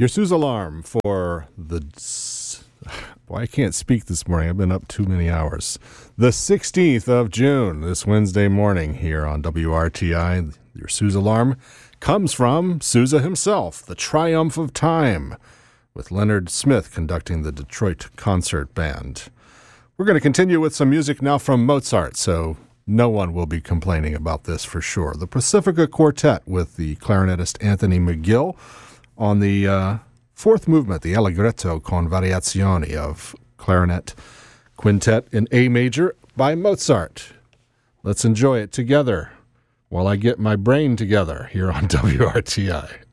Your Suze alarm for the... Boy, I can't speak this morning. I've been up too many hours. The 16th of June, this Wednesday morning here on WRTI. Your Suze alarm comes from Sousa himself, The Triumph of Time, with Leonard Smith conducting the Detroit Concert Band. We're going to continue with some music now from Mozart, so no one will be complaining about this for sure. The Pacifica Quartet with the clarinetist Anthony McGill on the fourth movement, the Allegretto con Variazioni of Clarinet Quintet in A major by Mozart. Let's enjoy it together while I get my brain together here on WRTI.